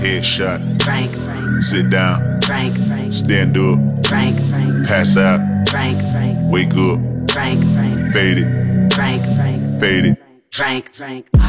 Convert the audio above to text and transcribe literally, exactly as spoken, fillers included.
Headshot. Frank, Frank, Sit down. Frank, Frank, Stand up. Frank, Frank, Pass out. Frank, Frank, Wake up. Frank, Frank, Fade it. Frank, Frank, Fade it. Frank, Frank.